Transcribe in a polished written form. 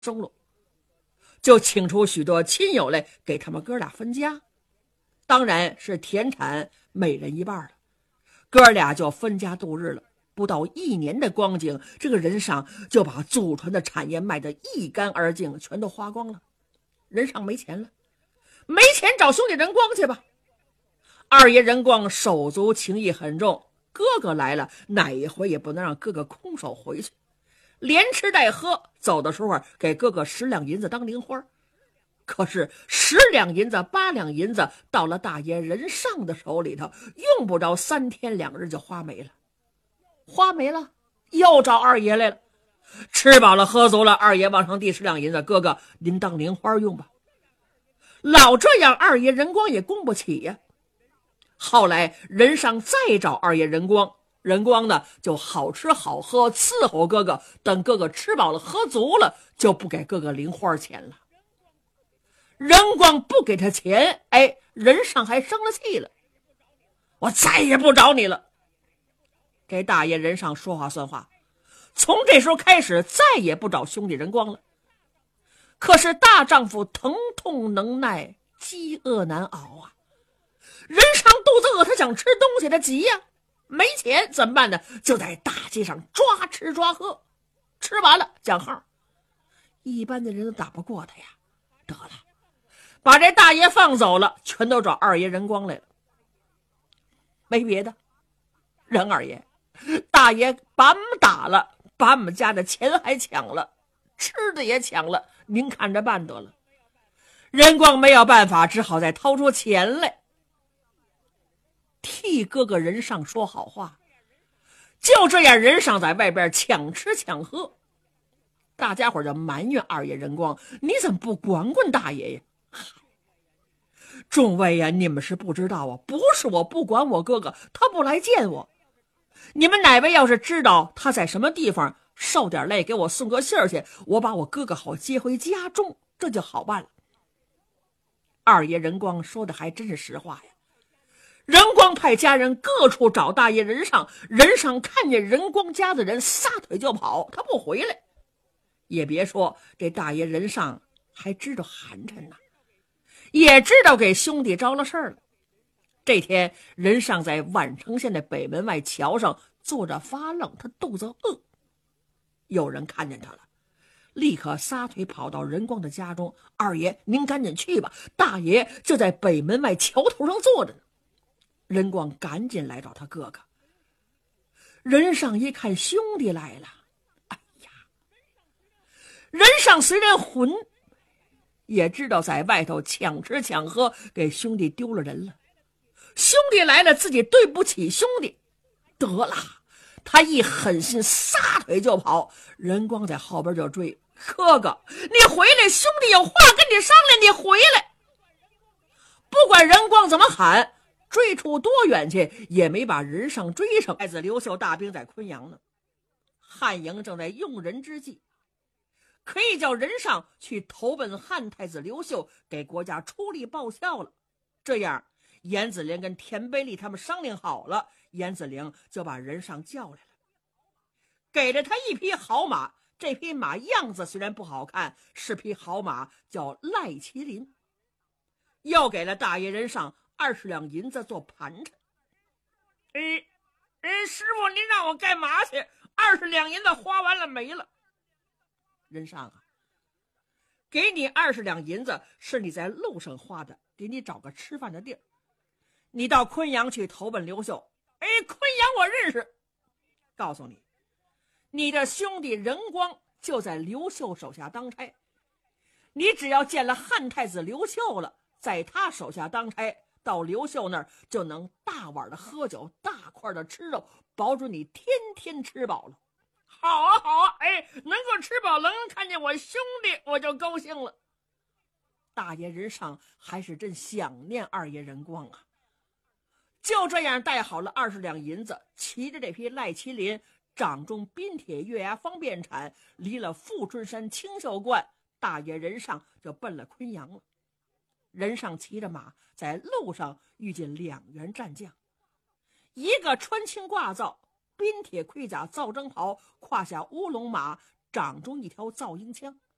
生了，就请出许多亲友来给他们哥俩分家，当然是田产每人一半了。哥俩就分家度日了。不到1年的光景，这个任尚就把祖传的产业卖得一干二净，全都花光了。任尚没钱了，没钱找兄弟任光去吧。二爷任光手足情义很重，哥哥来了，哪一回也不能让哥哥空手回去，连吃带喝，走的时候给哥哥10两银子当零花。可是10两银子8两银子到了大爷任尚的手里头，用不着3天2日就花没了。花没了，又找二爷来了。吃饱了喝足了，二爷往上递10两银子，哥哥您当零花用吧。老这样，二爷任光也供不起呀。后来任尚再找二爷任光，任光呢就好吃好喝伺候哥哥，等哥哥吃饱了喝足了，就不给哥哥零花钱了。任光不给他钱，任尚还生了气了，我再也不找你了。给大爷任尚说话算话，从这时候开始再也不找兄弟任光了。可是大丈夫疼痛能耐，饥饿难熬啊！任尚肚子饿，他想吃东西，他急呀，没钱怎么办呢？就在大街上抓吃抓喝，吃完了讲号，一般的人都打不过他呀。得了，把这大爷放走了，全都找二爷任光来了。没别的，任二爷，大爷把我们打了，把我们家的钱还抢了，吃的也抢了，您看着办得了。任光没有办法，只好再掏出钱来替哥哥任尚说好话。就这样，任尚在外边抢吃抢喝，大家伙就埋怨二爷任光，你怎么不管管大爷呀？众位呀，你们是不知道啊，不是我不管我哥哥，他不来见我。你们哪位要是知道他在什么地方，受点累给我送个信儿去，我把我哥哥好接回家中，这就好办了。二爷任光说的还真是实话呀。任光派家人各处找大爷任尚，任尚看见任光家的人撒腿就跑，他不回来。也别说这大爷任尚还知道寒碜呢，也知道给兄弟招了事儿了。这天任尚在宛城县的北门外桥上坐着发愣，他肚子饿。有人看见他了，立刻撒腿跑到任光的家中。二爷您赶紧去吧，大爷就在北门外桥头上坐着呢。任光赶紧来找他哥哥。任尚一看兄弟来了，哎呀，任尚虽然混，也知道在外头抢吃抢喝，给兄弟丢了人了。兄弟来了，自己对不起兄弟，得了，他一狠心撒腿就跑。任光在后边就追，哥哥你回来，兄弟有话跟你商量，你回来。不管任光怎么喊，追出多远去也没把任尚追上。太子刘秀大兵在昆阳呢，汉营正在用人之际，可以叫任尚去投奔汉太子刘秀，给国家出力报效了。这样严子陵跟田贝利他们商量好了，严子陵就把任尚叫来了，给了他一匹好马。这匹马样子虽然不好看，是匹好马，叫赖麒麟。又给了大爷任尚20两银子做盘缠。师傅您让我干嘛去？20两银子花完了没了。任尚啊，给你20两银子是你在路上花的，给你找个吃饭的地儿。你到昆阳去投奔刘秀。昆阳我认识。告诉你，你的兄弟任光就在刘秀手下当差，你只要见了汉太子刘秀了，在他手下当差，到刘秀那儿就能大碗的喝酒，大块的吃肉，保准你天天吃饱了。好啊好啊，能够吃饱能看见我兄弟，我就高兴了。大爷任尚还是真想念二爷任光啊。就这样带好了20两银子，骑着这匹赖麒麟，掌中滨铁月牙方便铲，离了富春山青秀观，大爷任尚就奔了昆阳了。任尚骑着马在路上遇见2员战将，一个穿青挂皂，滨铁盔甲皂征袍，胯下乌龙马，掌中一条皂缨枪；